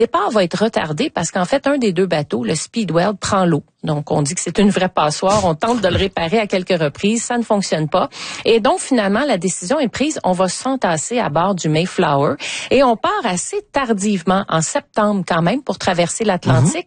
départ va être retardé parce qu'en fait, un des deux bateaux, le Speedwell, prend l'eau. Donc, on dit que c'est une vraie passoire. On tente de le réparer à quelques reprises. Ça ne fonctionne pas. Et donc, finalement, la décision est prise. On va s'entasser à bord du Mayflower. Et on part assez tardivement, en septembre quand même, pour traverser l'Atlantique.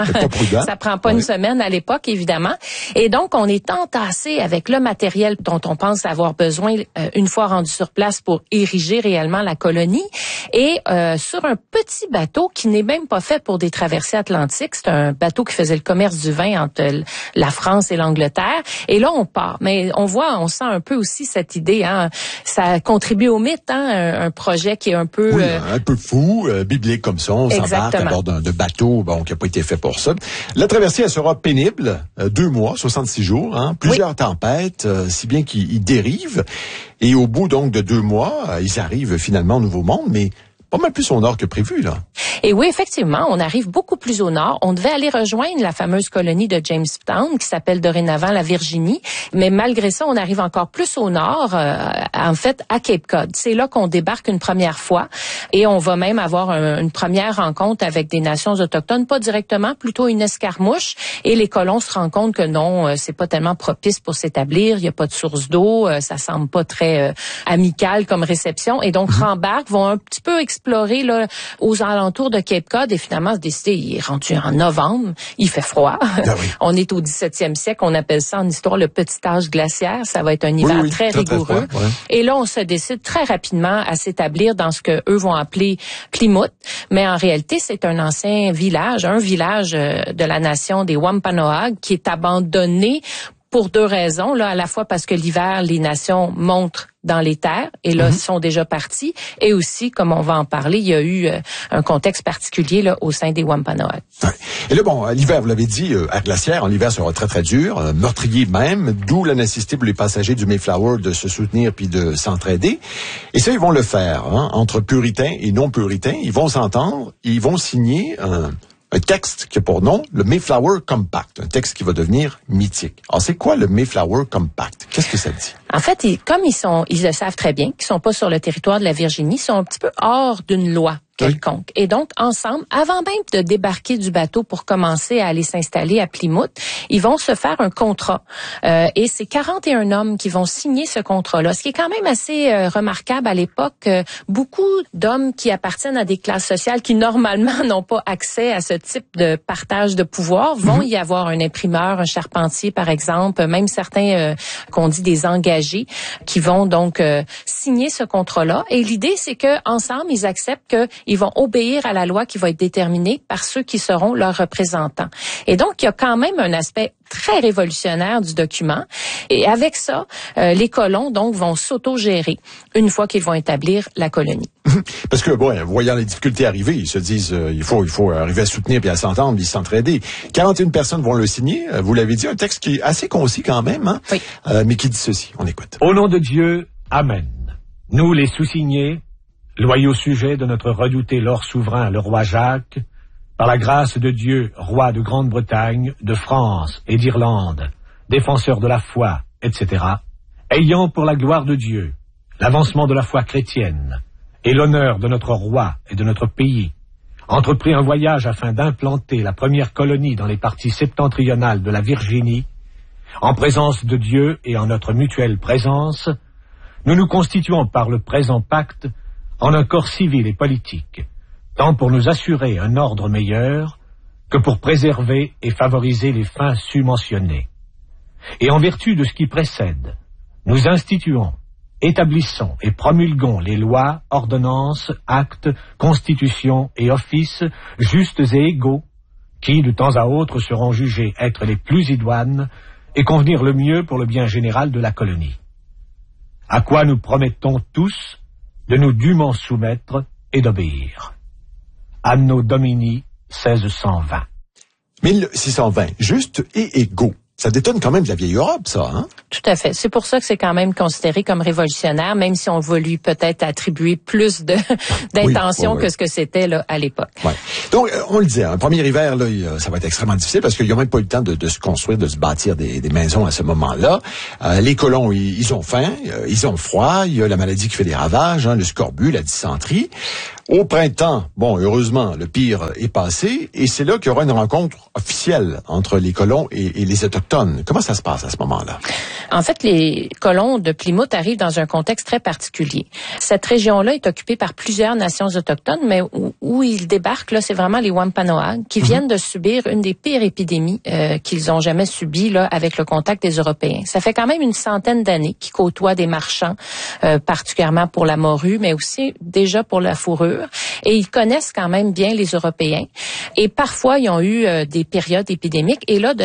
Ça prend pas une semaine à l'époque, évidemment. Et donc, on est entassé avec le matériel dont on pense avoir besoin une fois rendu sur place pour ériger réellement la colonie. Et sur un petit bateau qui n'est même pas fait pour des traversées atlantiques. C'est un bateau qui faisait le commerce du vin entre la France et l'Angleterre. Et là, on part. Mais on sent un peu aussi cette idée. Ça contribue au mythe, un projet qui est un peu... Oui, un peu fou, biblique comme ça. On s'embarque à bord d'un bateau qui n'a pas été fait pour ça. La traversée, elle sera pénible. 2 mois, 66 jours. Plusieurs tempêtes, si bien qu'ils dérivent. Et au bout donc de 2 mois, ils arrivent finalement au Nouveau Monde, mais pas mal plus au nord que prévu, là. Et oui, effectivement, on arrive beaucoup plus au nord. On devait aller rejoindre la fameuse colonie de Jamestown, qui s'appelle dorénavant la Virginie. Mais malgré ça, on arrive encore plus au nord, en fait, à Cape Cod. C'est là qu'on débarque une première fois. Et on va même avoir une première rencontre avec des nations autochtones, pas directement, plutôt une escarmouche. Et les colons se rendent compte que non, c'est pas tellement propice pour s'établir. Il y a pas de source d'eau. Ça semble pas très amical comme réception. Et donc, rembarquent, vont un petit peu explorer là, aux alentours de Cape Cod et finalement se décider, il est rendu en novembre, il fait froid. On est au 17e siècle, on appelle ça en histoire le petit âge glaciaire, ça va être un hiver très rigoureux. Très froid, Et là, on se décide très rapidement à s'établir dans ce que eux vont appeler Plymouth, mais en réalité, c'est un ancien village, de la nation des Wampanoag qui est abandonné pour 2 raisons, là, à la fois parce que l'hiver, les nations montent dans les terres, et là, sont déjà partis, et aussi, comme on va en parler, il y a eu un contexte particulier là au sein des Wampanoag. Et là, l'hiver, vous l'avez dit, à glaciaire, l'hiver sera très, très dur, meurtrier même, d'où la nécessité pour les passagers du Mayflower de se soutenir puis de s'entraider. Et ça, ils vont le faire, entre puritains et non-puritains. Ils vont s'entendre, ils vont signer un texte qui a pour nom le Mayflower Compact, un texte qui va devenir mythique. Alors, c'est quoi le Mayflower Compact? Qu'est-ce que ça dit? En fait, ils le savent très bien, qu'ils sont pas sur le territoire de la Virginie, ils sont un petit peu hors d'une loi quelconque. Et donc, ensemble, avant même de débarquer du bateau pour commencer à aller s'installer à Plymouth, ils vont se faire un contrat. Et c'est 41 hommes qui vont signer ce contrat-là, ce qui est quand même assez remarquable à l'époque. Beaucoup d'hommes qui appartiennent à des classes sociales qui, normalement, n'ont pas accès à ce type de partage de pouvoir, vont y avoir un imprimeur, un charpentier, par exemple, même certains qu'on dit des engagés, qui vont donc signer ce contrat-là. Et l'idée, c'est que ensemble, ils acceptent qu'ils vont obéir à la loi qui va être déterminée par ceux qui seront leurs représentants. Et donc, il y a quand même un aspect très révolutionnaire du document. Et avec ça, les colons, donc, vont s'autogérer une fois qu'ils vont établir la colonie. Parce que, voyant les difficultés arriver, ils se disent, il faut arriver à soutenir puis à s'entendre puis s'entraider. 41 personnes vont le signer. Vous l'avez dit, un texte qui est assez concis quand même, mais qui dit ceci. On écoute. Au nom de Dieu, Amen. Nous, les sous-signés, loyaux sujets de notre redouté lord souverain, le roi Jacques, par la grâce de Dieu, roi de Grande-Bretagne, de France et d'Irlande, défenseur de la foi, etc., ayant pour la gloire de Dieu, l'avancement de la foi chrétienne et l'honneur de notre roi et de notre pays, entrepris un voyage afin d'implanter la première colonie dans les parties septentrionales de la Virginie, en présence de Dieu et en notre mutuelle présence, nous nous constituons par le présent pacte en un corps civil et politique, tant pour nous assurer un ordre meilleur que pour préserver et favoriser les fins sus-mentionnées. Et en vertu de ce qui précède, nous instituons, établissons et promulguons les lois, ordonnances, actes, constitutions et offices justes et égaux, qui, de temps à autre, seront jugés être les plus idoines et convenir le mieux pour le bien général de la colonie. À quoi nous promettons tous de nous dûment soumettre et d'obéir. Anno Domini 1620. 1620, juste et égaux. Ça détonne quand même de la vieille Europe, ça, hein? Tout à fait. C'est pour ça que c'est quand même considéré comme révolutionnaire, même si on veut lui peut-être attribuer plus d'intention que ce que c'était là à l'époque. Ouais. Donc, on le disait, un premier hiver, là, ça va être extrêmement difficile parce qu'ils n'ont même pas eu le temps de se construire, de se bâtir des maisons à ce moment-là. Les colons, ils ont faim, ils ont froid, il y a la maladie qui fait des ravages, le scorbut, la dysenterie. Au printemps, bon, heureusement, le pire est passé et c'est là qu'il y aura une rencontre officielle entre les colons et les Autochtones. Comment ça se passe à ce moment-là? En fait, les colons de Plymouth arrivent dans un contexte très particulier. Cette région-là est occupée par plusieurs nations autochtones, mais où ils débarquent, là, c'est vraiment les Wampanoag qui viennent de subir une des pires épidémies qu'ils ont jamais subies là, avec le contact des Européens. Ça fait quand même une centaine d'années qu'ils côtoient des marchands, particulièrement pour la morue, mais aussi déjà pour la fourrure. Et ils connaissent quand même bien les Européens. Et parfois, ils ont eu des périodes épidémiques. Et là, de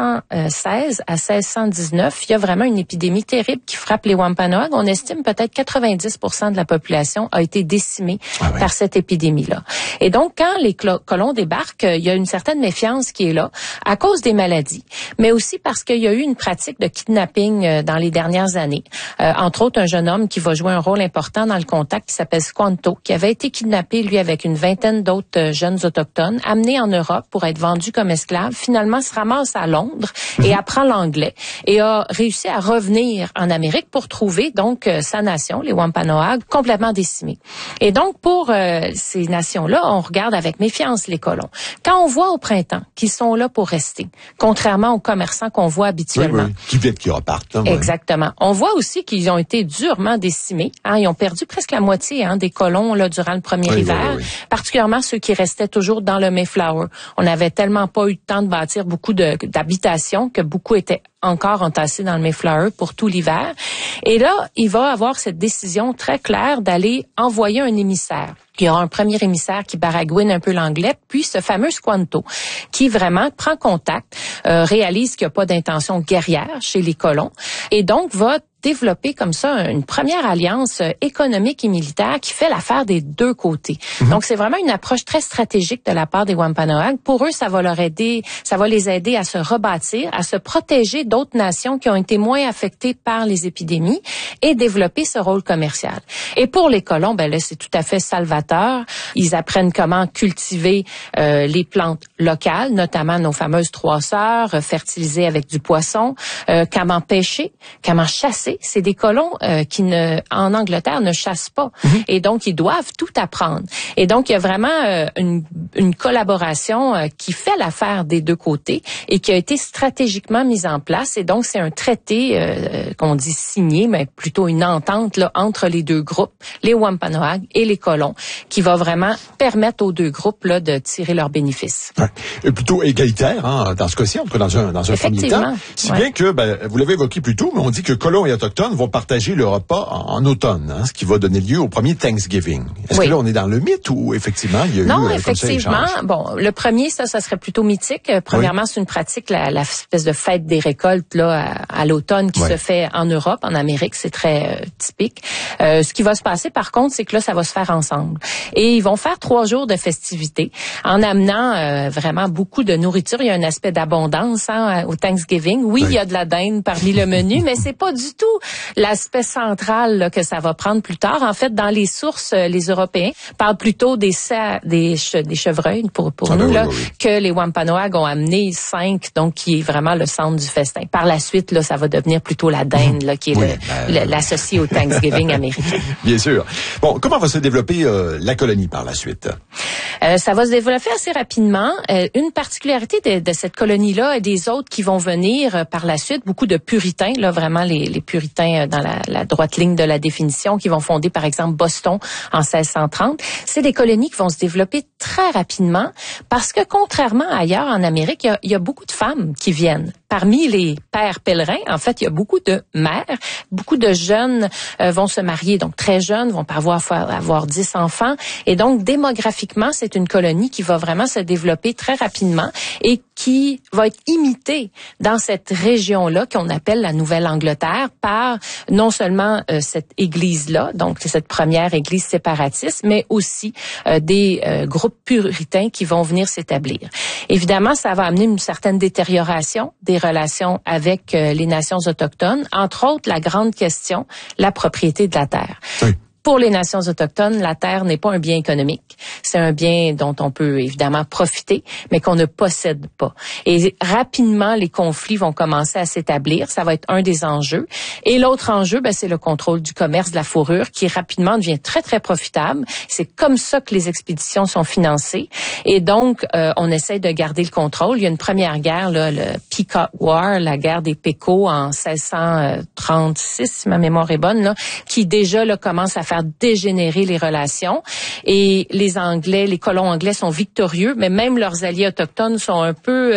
1616 à 1619, il y a vraiment une épidémie terrible qui frappe les Wampanoag. On estime peut-être 90% de la population a été décimée par cette épidémie-là. Et donc, quand les colons débarquent, il y a une certaine méfiance qui est là à cause des maladies, mais aussi parce qu'il y a eu une pratique de kidnapping dans les dernières années. Entre autres, un jeune homme qui va jouer un rôle important dans le contact qui s'appelle Squanto, qui avait été kidnappé, lui, avec une vingtaine d'autres jeunes autochtones, amené en Europe pour être vendu comme esclave. Finalement, se ramasse à Londres et apprend l'anglais et a réussi à revenir en Amérique pour trouver donc sa nation, les Wampanoag, complètement décimée. Et donc, pour ces nations-là, on regarde avec méfiance les colons. Quand on voit au printemps qu'ils sont là pour rester, contrairement aux commerçants qu'on voit habituellement. Oui, qui viennent, qui repartent. Hein, exactement. On voit aussi qu'ils ont été durement décimés. Hein, ils ont perdu presque la moitié des colons là durant le premier hiver, particulièrement ceux qui restaient toujours dans le Mayflower. On n'avait tellement pas eu le temps de bâtir beaucoup d'habitations que beaucoup étaient encore entassés dans le Mayflower pour tout l'hiver. Et là, il va avoir cette décision très claire d'aller envoyer un émissaire. Il y aura un premier émissaire qui baragouine un peu l'anglais, puis ce fameux Squanto, qui vraiment prend contact, réalise qu'il n'y a pas d'intention guerrière chez les colons, et donc va développer comme ça une première alliance économique et militaire qui fait l'affaire des deux côtés. Donc, c'est vraiment une approche très stratégique de la part des Wampanoag. Pour eux, ça va les aider à se rebâtir, à se protéger d'autres nations qui ont été moins affectées par les épidémies et développer ce rôle commercial. Et pour les colons, ben là, c'est tout à fait salvateur. Ils apprennent comment cultiver les plantes locales, notamment nos fameuses 3 sœurs, fertiliser avec du poisson, comment pêcher, comment chasser. C'est des colons qui en Angleterre ne chassent pas. Et donc, ils doivent tout apprendre. Et donc, il y a vraiment une collaboration qui fait l'affaire des deux côtés et qui a été stratégiquement mise en place. Et donc, c'est un traité qu'on dit signé, mais plutôt une entente là, entre les deux groupes, les Wampanoag et les colons, qui va vraiment permettre aux deux groupes là, de tirer leurs bénéfices. Ouais. Et plutôt égalitaire, hein, dans ce cas-ci, en tout cas dans un premier temps. Si bien que, vous l'avez évoqué plus tôt, mais on dit que colons et autochtones vont partager le repas en automne, hein, ce qui va donner lieu au premier Thanksgiving. Est-ce que là, on est dans le mythe ou effectivement, il y a eu effectivement. Comme ça, bon, le premier, ça serait plutôt mythique. Premièrement, c'est une pratique, la espèce de fête des récoltes là à l'automne qui se fait en Europe, en Amérique, c'est très typique. Ce qui va se passer, par contre, c'est que là, ça va se faire ensemble. Et ils vont faire 3 jours de festivités en amenant vraiment beaucoup de nourriture. Il y a un aspect d'abondance au Thanksgiving. Oui, il y a de la dinde parmi le menu, mais c'est pas du tout l'aspect central là, que ça va prendre plus tard. En fait, dans les sources, les Européens parlent plutôt des chevreuils pour nous là, que les Wampanoag ont amené 5, donc qui est vraiment le centre du festin. Par la suite, là, ça va devenir plutôt la dinde là, qui est l'associé au Thanksgiving américain. Bien sûr. Bon, comment va se développer la colonie par la suite? Ça va se développer assez rapidement. Une particularité de cette colonie-là et des autres qui vont venir par la suite, beaucoup de puritains, là vraiment les puritains dans la droite ligne de la définition, qui vont fonder par exemple Boston en 1630. C'est des colonies qui vont se développer très rapidement parce que contrairement à ailleurs en Amérique, il y a beaucoup de femmes qui viennent. Parmi les pères pèlerins, en fait, il y a beaucoup de mères. Beaucoup de jeunes vont se marier, donc très jeunes, vont avoir 10 enfants. Et donc, démographiquement, c'est une colonie qui va vraiment se développer très rapidement et qui va être imitée dans cette région-là qu'on appelle la Nouvelle-Angleterre par non seulement cette église-là, donc cette première église séparatiste, mais aussi des groupes puritains qui vont venir s'établir. Évidemment, ça va amener une certaine détérioration des relations avec les nations autochtones, entre autres la grande question, la propriété de la terre. Oui. Pour les nations autochtones, la terre n'est pas un bien économique. C'est un bien dont on peut évidemment profiter, mais qu'on ne possède pas. Et rapidement, les conflits vont commencer à s'établir. Ça va être un des enjeux. Et l'autre enjeu, c'est le contrôle du commerce de la fourrure qui rapidement devient très, très profitable. C'est comme ça que les expéditions sont financées. Et donc, on essaie de garder le contrôle. Il y a une première guerre, là, le Pequot War, la guerre des Pécots en 1636, si ma mémoire est bonne, là, qui déjà là, commence à faire dégénérer les relations. Et les Anglais, les colons anglais sont victorieux, mais même leurs alliés autochtones sont un peu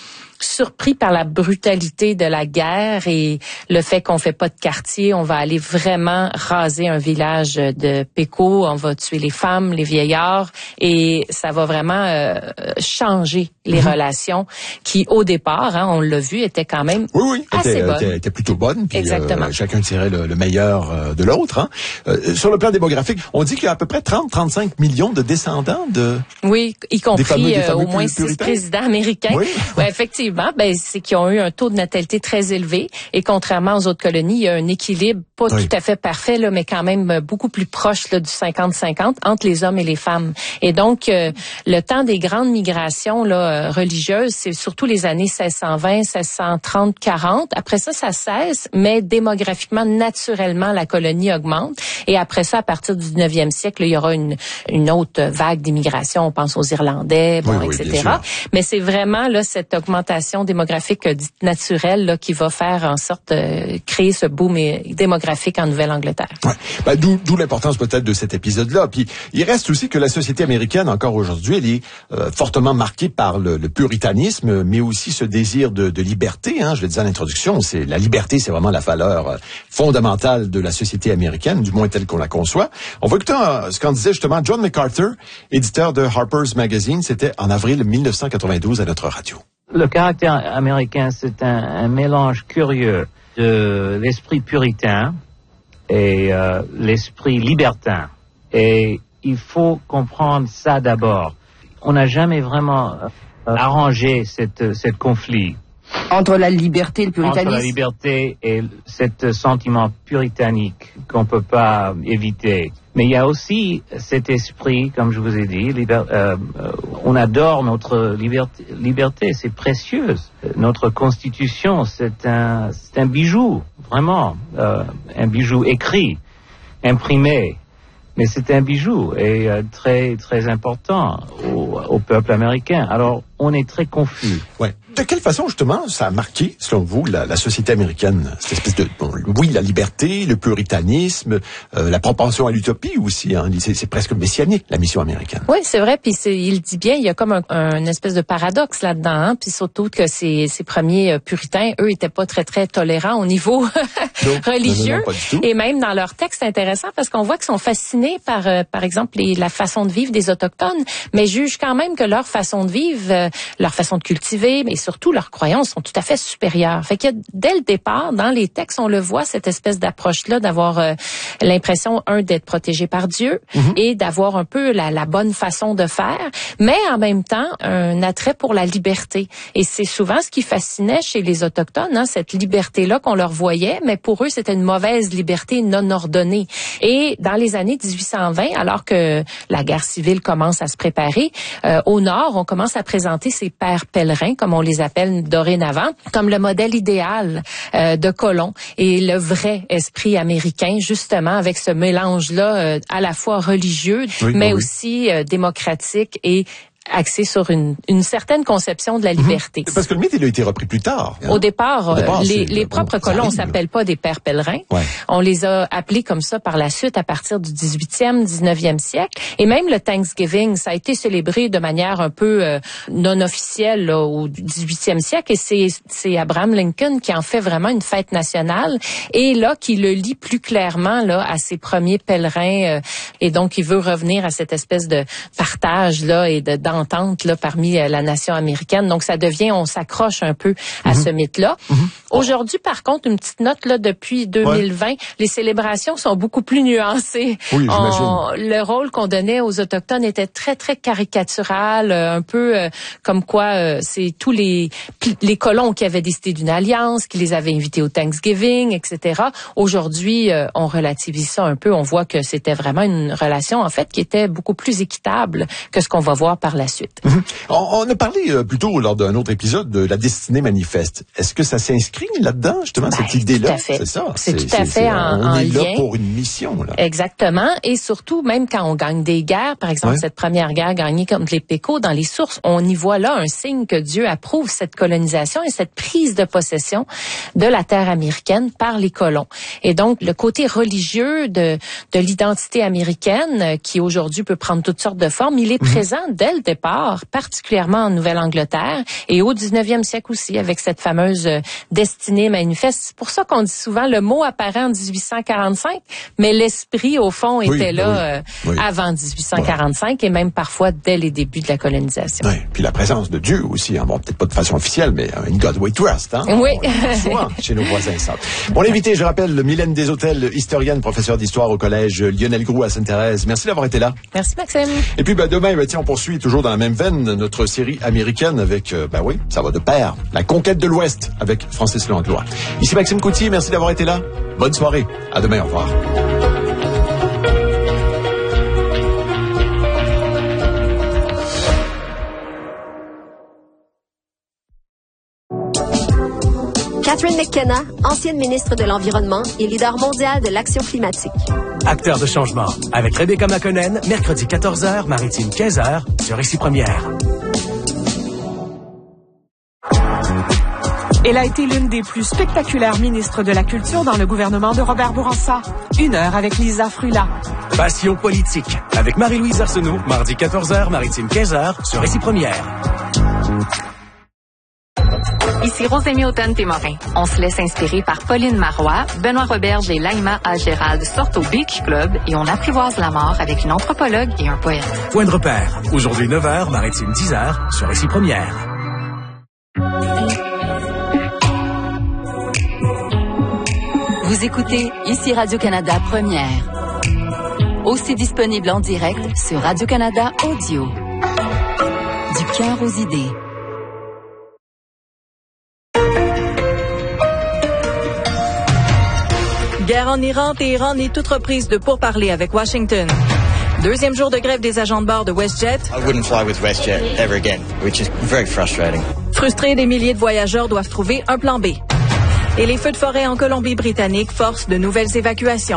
surpris par la brutalité de la guerre et le fait qu'on fait pas de quartier. On va aller vraiment raser un village de Péco. On va tuer les femmes, les vieillards et ça va vraiment changer les relations qui, au départ, on l'a vu, étaient quand même assez bonnes. Étaient plutôt bonnes. Puis, exactement. Chacun tirait le meilleur de l'autre. Sur le plan démographique, on dit qu'il y a à peu près 30-35 millions de descendants de... Oui, y compris des fameux au moins 6 présidents américains. Oui. Ouais, effectivement, c'est qu'ils ont eu un taux de natalité très élevé et contrairement aux autres colonies, il y a un équilibre pas tout à fait parfait là, mais quand même beaucoup plus proche là, du 50-50 entre les hommes et les femmes. Et donc le temps des grandes migrations là religieuses, c'est surtout les années 1620, 1630, 40. Après ça cesse, mais démographiquement, naturellement, la colonie augmente. Et après ça, à partir du 19e siècle, là, il y aura une autre vague d'immigration. On pense aux Irlandais, etc. Mais c'est vraiment là cette augmentation démographique dite naturelle là, qui va faire en sorte créer ce boom démographique en Nouvelle-Angleterre. Ouais. D'où l'importance peut-être de cet épisode-là. Puis il reste aussi que la société américaine, encore aujourd'hui, elle est fortement marquée par le puritanisme, mais aussi ce désir de liberté. Je le disais à l'introduction, c'est la liberté, c'est vraiment la valeur fondamentale de la société américaine, du moins telle qu'on la conçoit. On va écouter ce qu'en disait justement John MacArthur, éditeur de Harper's Magazine. C'était en avril 1992 à notre radio. Le caractère américain, c'est un mélange curieux de l'esprit puritain et l'esprit libertin. Et il faut comprendre ça d'abord. On n'a jamais vraiment arrangé cette conflit. Entre la liberté et le puritanisme. Entre la liberté et cet sentiment puritanique qu'on peut pas éviter. Mais il y a aussi cet esprit, comme je vous ai dit, on adore notre liberté, c'est précieux. Notre constitution, c'est un bijou, vraiment, un bijou écrit, imprimé. Mais c'est un bijou et très très important au peuple américain. Alors on est très confus. Ouais. De quelle façon justement ça a marqué, selon vous, la société américaine, cette espèce de la liberté, le puritanisme, la propension à l'utopie aussi. C'est presque messianique la mission américaine. Oui, c'est vrai. Puis il dit bien, il y a comme un espèce de paradoxe là-dedans. Puis surtout que ces premiers puritains, eux, étaient pas très très tolérants au niveau religieux. Non, pas du tout. Et même dans leurs textes, intéressant parce qu'on voit qu'ils sont fascinés par exemple la façon de vivre des autochtones, mais jugent quand même que leur façon de vivre, leur façon de cultiver, mais surtout leurs croyances sont tout à fait supérieures. Fait que dès le départ, dans les textes, on le voit, cette espèce d'approche-là, d'avoir l'impression, d'être protégé par Dieu et d'avoir un peu la bonne façon de faire, mais en même temps, un attrait pour la liberté. Et c'est souvent ce qui fascinait chez les Autochtones, cette liberté-là qu'on leur voyait, mais pour eux, c'était une mauvaise liberté non ordonnée. Et dans les années 1820, alors que la guerre civile commence à se préparer, au nord, on commence à présenter ces pères pèlerins, comme on les appelle dorénavant, comme le modèle idéal de colon et le vrai esprit américain, justement, avec ce mélange-là à la fois religieux, mais aussi démocratique et axé sur une certaine conception de la liberté. Parce que le mythe, il a été repris plus tard. Au départ, les propres colons, on s'appelle pas des pères pèlerins. Ouais. On les a appelés comme ça par la suite à partir du 18e, 19e siècle. Et même le Thanksgiving, ça a été célébré de manière un peu non officielle là, au 18e siècle. Et c'est Abraham Lincoln qui en fait vraiment une fête nationale et là qui le lie plus clairement là à ses premiers pèlerins. Et donc, il veut revenir à cette espèce de partage là et d'entente là parmi la nation américaine. Donc ça devient, on s'accroche un peu à ce mythe-là. Aujourd'hui, par contre, une petite note là, depuis 2020, les célébrations sont beaucoup plus nuancées. Oui, j'imagine. Le rôle qu'on donnait aux Autochtones était très, très caricatural, un peu comme quoi c'est tous les colons qui avaient décidé d'une alliance, qui les avaient invités au Thanksgiving, etc. Aujourd'hui, on relativise ça un peu. On voit que c'était vraiment une relation, en fait, qui était beaucoup plus équitable que ce qu'on va voir par la suite. On a parlé plutôt lors d'un autre épisode de la destinée manifeste. Est-ce que ça s'inscrit là-dedans, justement, cette idée-là? Tout à fait. C'est ça. C'est tout à fait on est lien. là pour une mission. Là. Exactement. Et surtout, même quand on gagne des guerres, par exemple, cette première guerre gagnée contre les Pécos, dans les sources, on y voit là un signe que Dieu approuve cette colonisation et cette prise de possession de la terre américaine par les colons. Et donc, le côté religieux de l'identité américaine, qui aujourd'hui peut prendre toutes sortes de formes, il est présent dès le départ, particulièrement en Nouvelle-Angleterre et au 19e siècle aussi, avec cette fameuse destinée manifeste. C'est pour ça qu'on dit souvent le mot apparaît en 1845, mais l'esprit, au fond, était là avant 1845 et même parfois dès les débuts de la colonisation. Oui, puis la présence de Dieu aussi, hein. Bon, peut-être pas de façon officielle, mais in God we trust, hein. Oui. Souvent, chez nos voisins, ça. Mon invité, je rappelle, Mylène Desautels, historienne, professeure d'histoire au collège Lionel Groulx à Sainte-Thérèse. Merci d'avoir été là. Merci, Maxime. Et puis, demain, tiens, on poursuit toujours dans la même veine notre série américaine avec, ça va de pair, la conquête de l'Ouest avec Francis Langlois. Ici Maxime Coutier, merci d'avoir été là. Bonne soirée. À demain, au revoir. Catherine McKenna, ancienne ministre de l'Environnement et leader mondial de l'action climatique. Acteur de changement, avec Rebecca McConnell, mercredi 14h, maritime 15h, sur Ici Première. Elle a été l'une des plus spectaculaires ministres de la Culture dans le gouvernement de Robert Bourassa. 1 heure avec Lisa Frula. Passion politique, avec Marie-Louise Arsenault, mardi 14h, maritime 15h, sur Ici Première. Ici Rosémie Automne-Témorin. On se laisse inspirer par Pauline Marois, Benoît Roberge et Laïma A. Gérald sortent au Beach Club et on apprivoise la mort avec une anthropologue et un poète. Point de repère, aujourd'hui 9h, maritime 10h, sur Ici Première. Vous écoutez Ici Radio-Canada Première. Aussi disponible en direct sur Radio-Canada Audio. Du cœur aux idées. Guerre en Iran, Téhéran nie toute reprise de pourparlers avec Washington. 2e jour de grève des agents de bord de WestJet. I wouldn't fly with WestJet ever again, which is very frustrating. Frustrés, des milliers de voyageurs doivent trouver un plan B. Et les feux de forêt en Colombie-Britannique forcent de nouvelles évacuations.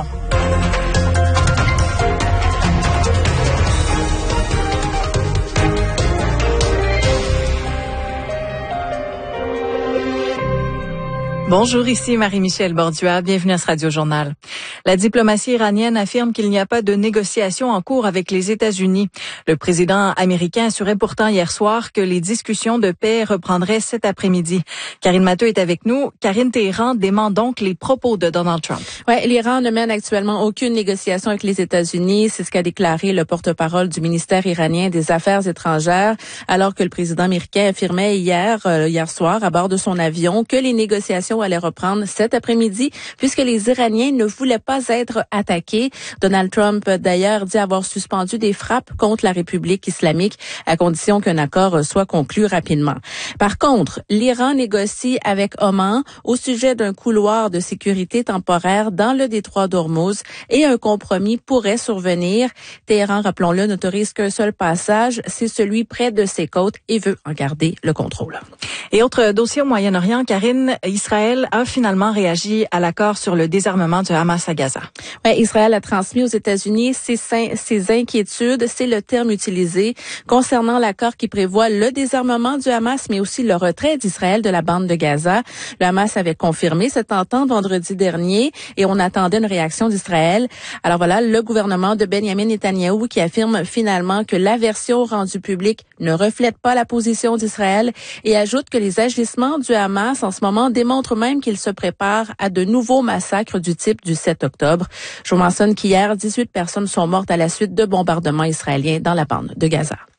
Bonjour, ici Marie-Michel Bordua. Bienvenue à ce Radio-Journal. La diplomatie iranienne affirme qu'il n'y a pas de négociations en cours avec les États-Unis. Le président américain assurait pourtant hier soir que les discussions de paix reprendraient cet après-midi. Karine Matteux est avec nous. Karine, Téhéran dément donc les propos de Donald Trump. Ouais, l'Iran ne mène actuellement aucune négociation avec les États-Unis. C'est ce qu'a déclaré le porte-parole du ministère iranien des Affaires étrangères, alors que le président américain affirmait hier soir, à bord de son avion, que les négociations allait reprendre cet après-midi puisque les Iraniens ne voulaient pas être attaqués. Donald Trump, d'ailleurs, dit avoir suspendu des frappes contre la République islamique à condition qu'un accord soit conclu rapidement. Par contre, l'Iran négocie avec Oman au sujet d'un couloir de sécurité temporaire dans le détroit d'Ormuz et un compromis pourrait survenir. Téhéran, rappelons-le, n'autorise qu'un seul passage, c'est celui près de ses côtes et veut en garder le contrôle. Et autre dossier au Moyen-Orient, Karine, Israël a finalement réagi à l'accord sur le désarmement du Hamas à Gaza. Ouais, Israël a transmis aux États-Unis ses inquiétudes, c'est le terme utilisé, concernant l'accord qui prévoit le désarmement du Hamas, mais aussi le retrait d'Israël de la bande de Gaza. Le Hamas avait confirmé cette entente vendredi dernier et on attendait une réaction d'Israël. Alors voilà, le gouvernement de Benjamin Netanyahou qui affirme finalement que la version rendue publique ne reflète pas la position d'Israël et ajoute que les agissements du Hamas en ce moment démontrent même qu'il se prépare à de nouveaux massacres du type du 7 octobre. Je vous mentionne qu'hier, 18 personnes sont mortes à la suite de bombardements israéliens dans la bande de Gaza.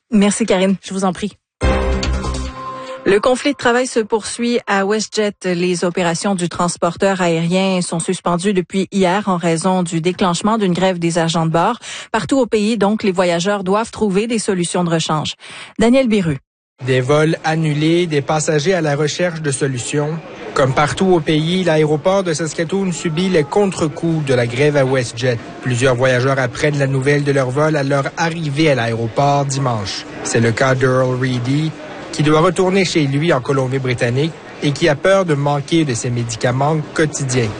Merci, Karine. Je vous en prie. Le conflit de travail se poursuit à WestJet. Les opérations du transporteur aérien sont suspendues depuis hier en raison du déclenchement d'une grève des agents de bord. Partout au pays, donc, les voyageurs doivent trouver des solutions de rechange. Daniel Biru. Des vols annulés, des passagers à la recherche de solutions. Comme partout au pays, l'aéroport de Saskatoon subit les contre-coups de la grève à WestJet. Plusieurs voyageurs apprennent la nouvelle de leur vol à leur arrivée à l'aéroport dimanche. C'est le cas d'Earl Reedy, qui doit retourner chez lui en Colombie-Britannique et qui a peur de manquer de ses médicaments quotidiens.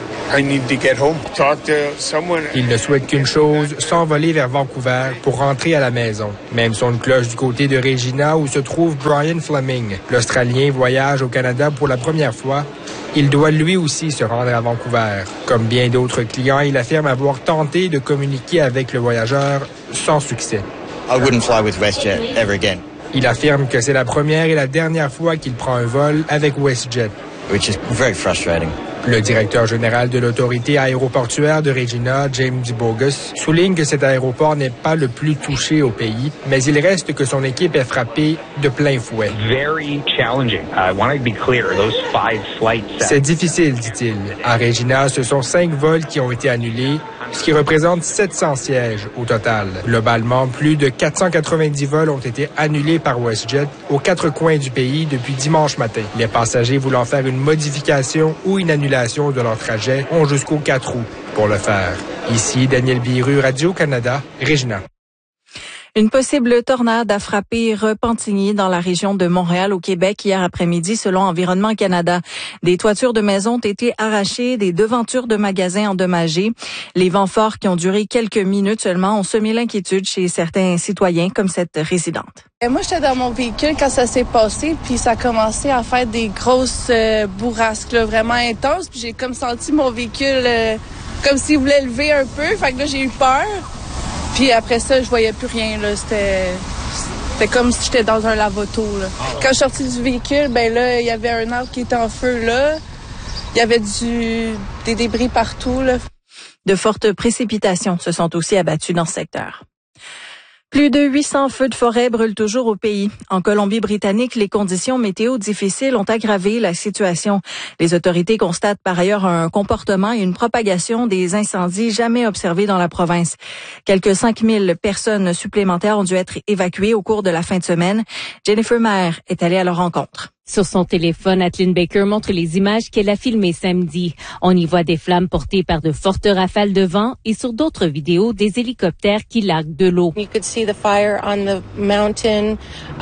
Il ne souhaite qu'une chose, s'envoler vers Vancouver pour rentrer à la maison. Même son de cloche du côté de Regina où se trouve Brian Fleming. L'Australien voyage au Canada pour la première fois. Il doit lui aussi se rendre à Vancouver. Comme bien d'autres clients, il affirme avoir tenté de communiquer avec le voyageur sans succès. I wouldn't fly with WestJet ever again. Il affirme que c'est la première et la dernière fois qu'il prend un vol avec WestJet. Which is very frustrating. Le directeur général de l'autorité aéroportuaire de Regina, James Bogus, souligne que cet aéroport n'est pas le plus touché au pays, mais il reste que son équipe est frappée de plein fouet. C'est difficile, dit-il. À Regina, ce sont 5 vols qui ont été annulés, ce qui représente 700 sièges au total. Globalement, plus de 490 vols ont été annulés par WestJet aux 4 coins du pays depuis dimanche matin. Les passagers voulant faire une modification ou une annulation de leur trajet ont jusqu'au 4 août pour le faire. Ici, Daniel Biru, Radio-Canada, Regina. Une possible tornade a frappé Repentigny dans la région de Montréal au Québec hier après-midi selon Environnement Canada. Des toitures de maisons ont été arrachées, des devantures de magasins endommagées. Les vents forts qui ont duré quelques minutes seulement ont semé l'inquiétude chez certains citoyens comme cette résidente. Moi, j'étais dans mon véhicule quand ça s'est passé, puis ça a commencé à faire des grosses bourrasques là, vraiment intenses. Puis j'ai comme senti mon véhicule comme s'il voulait lever un peu. Fait que là, j'ai eu peur. Puis après ça, je voyais plus rien. Là. C'était comme si j'étais dans un lavoto. Là. Quand je suis sortie du véhicule, ben là, il y avait un arbre qui était en feu là. Il y avait des débris partout. Là. De fortes précipitations se sont aussi abattues dans ce secteur. Plus de 800 feux de forêt brûlent toujours au pays. En Colombie-Britannique, les conditions météo difficiles ont aggravé la situation. Les autorités constatent par ailleurs un comportement et une propagation des incendies jamais observés dans la province. Quelques 5000 personnes supplémentaires ont dû être évacuées au cours de la fin de semaine. Jennifer Maher est allée à leur rencontre. Sur son téléphone, Atlin Baker montre les images qu'elle a filmées samedi. On y voit des flammes portées par de fortes rafales de vent et sur d'autres vidéos, des hélicoptères qui larguent de l'eau. You could see the fire on the mountain,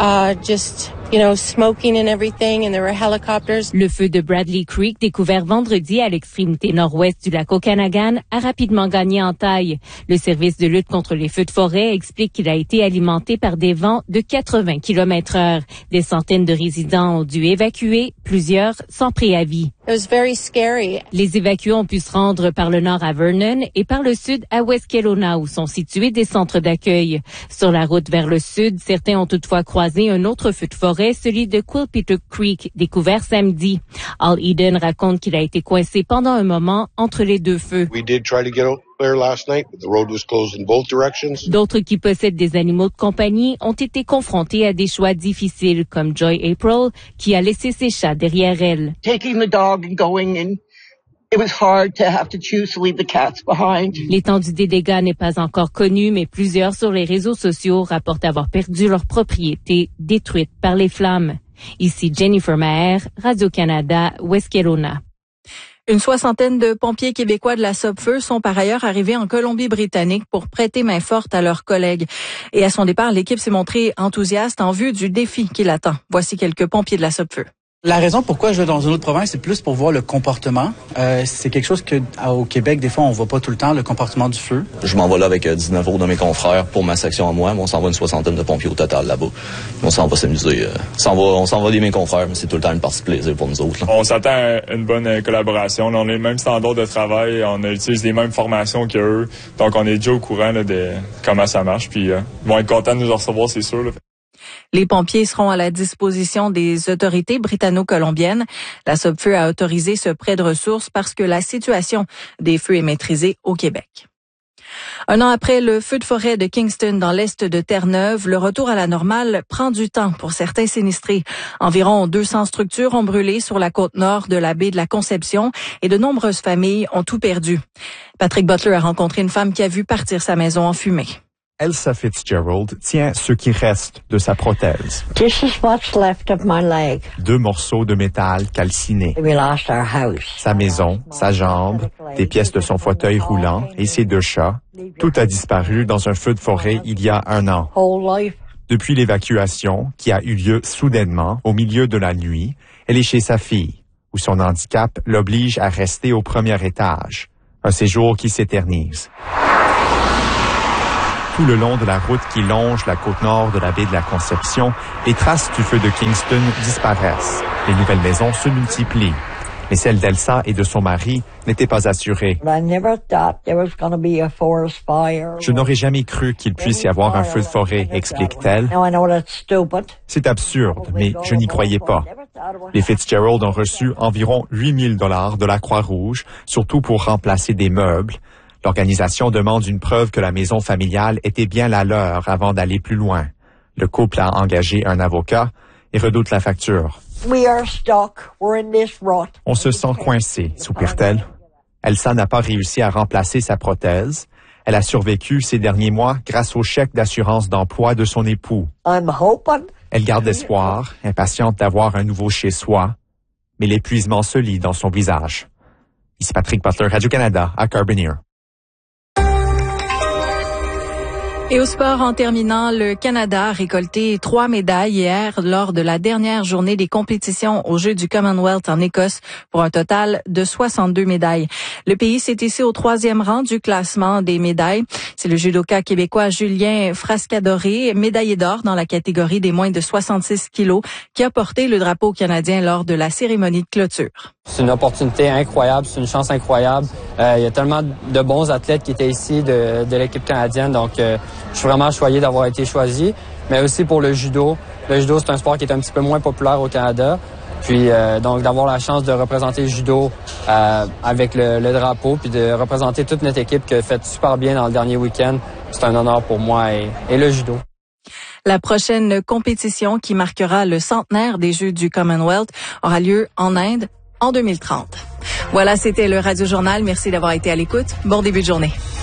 smoking and everything, and there were helicopters. Le feu de Bradley Creek, découvert vendredi à l'extrémité nord-ouest du lac Okanagan, a rapidement gagné en taille. Le service de lutte contre les feux de forêt explique qu'il a été alimenté par des vents de 80 km/h. Des centaines de résidents ont dû évacuer, plusieurs sans préavis. It was very scary. Les évacués ont pu se rendre par le nord à Vernon et par le sud à West Kelowna, où sont situés des centres d'accueil. Sur la route vers le sud, certains ont toutefois croisé un autre feu de forêt, celui de Quilpituck Creek, découvert samedi. Al Eden raconte qu'il a été coincé pendant un moment entre les deux feux. We did try to get out there last night, but the road was closed in both directions. D'autres qui possèdent des animaux de compagnie ont été confrontés à des choix difficiles, comme Joy April, qui a laissé ses chats derrière elle. Taking the dog and going and it was hard to have to choose to leave the cats behind. L'étendue des dégâts n'est pas encore connue, mais plusieurs sur les réseaux sociaux rapportent avoir perdu leur propriété détruite par les flammes. Ici Jennifer Maher, Radio-Canada, West Kelowna. Une soixantaine de pompiers québécois de la Sopfeu sont par ailleurs arrivés en Colombie-Britannique pour prêter main forte à leurs collègues. Et à son départ, l'équipe s'est montrée enthousiaste en vue du défi qui l'attend. Voici quelques pompiers de la Sopfeu. La raison pourquoi je vais dans une autre province, c'est plus pour voir le comportement. C'est quelque chose que au Québec, des fois, on voit pas tout le temps, le comportement du feu. Je m'en vais là avec 19 autres de mes confrères pour ma section à moi, mais on s'en va une soixantaine de pompiers au total là-bas. On s'en va s'amuser. On s'en va des mes confrères, mais c'est tout le temps une partie de plaisir pour nous autres. Là. On s'attend à une bonne collaboration. On a les mêmes standards de travail, on utilise les mêmes formations qu'eux, donc on est déjà au courant là, de comment ça marche. Puis ils vont être contents de nous recevoir, c'est sûr. Là. Les pompiers seront à la disposition des autorités britanno-colombiennes. La Sopfeu a autorisé ce prêt de ressources parce que la situation des feux est maîtrisée au Québec. Un an après le feu de forêt de Kingston dans l'est de Terre-Neuve, le retour à la normale prend du temps pour certains sinistrés. Environ 200 structures ont brûlé sur la côte nord de la baie de la Conception et de nombreuses familles ont tout perdu. Patrick Butler a rencontré une femme qui a vu partir sa maison en fumée. Elsa Fitzgerald tient ce qui reste de sa prothèse. This is what's left of my leg. 2 morceaux de métal calcinés. We lost our house. Sa maison, sa jambe, des pièces de son fauteuil roulant et ses 2 chats. Tout a disparu dans un feu de forêt il y a 1 an. Depuis l'évacuation, qui a eu lieu soudainement, au milieu de la nuit, elle est chez sa fille, où son handicap l'oblige à rester au premier étage. Un séjour qui s'éternise. Tout le long de la route qui longe la côte nord de la baie de la Conception, les traces du feu de Kingston disparaissent. Les nouvelles maisons se multiplient. Mais celle d'Elsa et de son mari n'étaient pas assurées. Je n'aurais jamais cru qu'il puisse y avoir un feu de forêt, explique-t-elle. C'est absurde, mais je n'y croyais pas. Les Fitzgerald ont reçu environ 8 000 $ de la Croix-Rouge, surtout pour remplacer des meubles. L'organisation demande une preuve que la maison familiale était bien la leur avant d'aller plus loin. Le couple a engagé un avocat et redoute la facture. On se sent coincé, soupire-t-elle. Elsa n'a pas réussi à remplacer sa prothèse. Elle a survécu ces derniers mois grâce au chèque d'assurance d'emploi de son époux. Elle garde espoir, impatiente d'avoir un nouveau chez-soi, mais l'épuisement se lit dans son visage. Ici Patrick Butler, Radio-Canada, à Carbonear. Et au sport, en terminant, le Canada a récolté 3 médailles hier lors de la dernière journée des compétitions aux Jeux du Commonwealth en Écosse pour un total de 62 médailles. Le pays s'est hissé au 3e rang du classement des médailles. C'est le judoka québécois Julien Frascadoré, médaillé d'or dans la catégorie des moins de 66 kilos, qui a porté le drapeau canadien lors de la cérémonie de clôture. C'est une opportunité incroyable, c'est une chance incroyable. Il y a tellement de bons athlètes qui étaient ici de l'équipe canadienne, donc je suis vraiment choyé d'avoir été choisi. Mais aussi pour le judo. Le judo, c'est un sport qui est un petit peu moins populaire au Canada. Puis donc d'avoir la chance de représenter le judo avec le drapeau, puis de représenter toute notre équipe qui a fait super bien dans le dernier week-end, c'est un honneur pour moi et le judo. La prochaine compétition qui marquera le centenaire des Jeux du Commonwealth aura lieu en Inde en 2030. Voilà, c'était le Radio Journal. Merci d'avoir été à l'écoute. Bon début de journée.